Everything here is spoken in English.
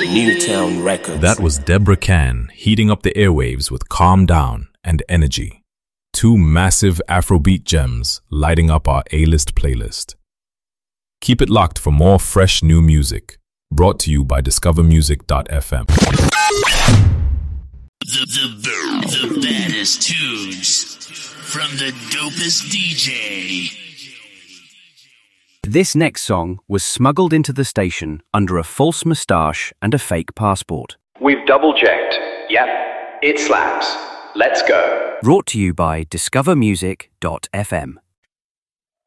Newtown Records. That was Deborah Can heating up the airwaves with Calm Down and Energy. Two massive Afrobeat gems lighting up our A-list playlist. Keep it locked for more fresh new music. Brought to you by discovermusic.fm. The baddest tunes from the dopest DJ. This next song was smuggled into the station under a false moustache and a fake passport. We've double-checked. Yep, it slaps. Let's go. Brought to you by discovermusic.fm.